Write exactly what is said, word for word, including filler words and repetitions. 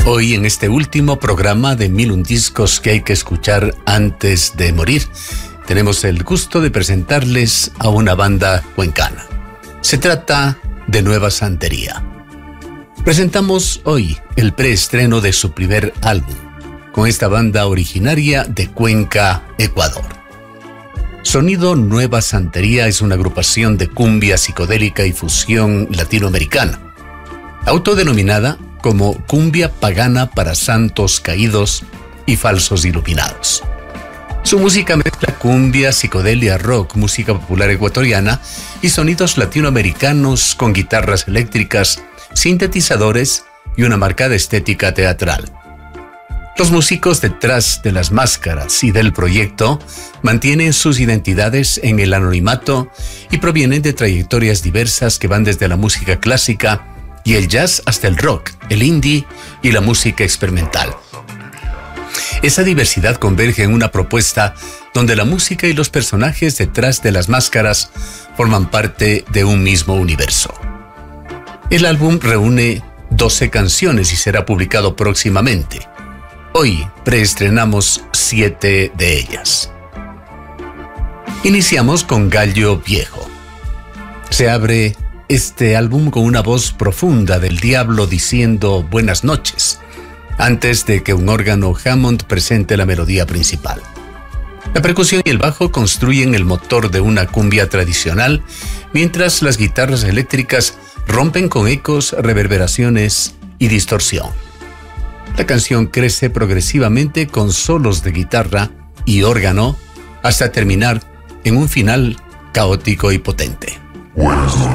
Hoy en este último programa de Mil un Discos que hay que escuchar antes de morir, tenemos el gusto de presentarles a una banda cuencana. Se trata de Nueva Santería. Presentamos hoy el preestreno de su primer álbum, con esta banda originaria de Cuenca, Ecuador. Sonido Nueva Santería es una agrupación de cumbia psicodélica y fusión latinoamericana, autodenominada como cumbia pagana para santos caídos y falsos iluminados. Su música mezcla cumbia, psicodelia, rock, música popular ecuatoriana y sonidos latinoamericanos con guitarras eléctricas, sintetizadores y una marcada estética teatral. Los músicos detrás de las máscaras y del proyecto mantienen sus identidades en el anonimato y provienen de trayectorias diversas que van desde la música clásica y el jazz hasta el rock, el indie y la música experimental. Esa diversidad converge en una propuesta donde la música y los personajes detrás de las máscaras forman parte de un mismo universo. El álbum reúne doce canciones y será publicado próximamente. Hoy preestrenamos siete de ellas. Iniciamos con Gallo Viejo. Se abre este álbum con una voz profunda del diablo diciendo buenas noches, antes de que un órgano Hammond presente la melodía principal. La percusión y el bajo construyen el motor de una cumbia tradicional, mientras las guitarras eléctricas rompen con ecos, reverberaciones y distorsión. La canción crece progresivamente con solos de guitarra y órgano hasta terminar en un final caótico y potente.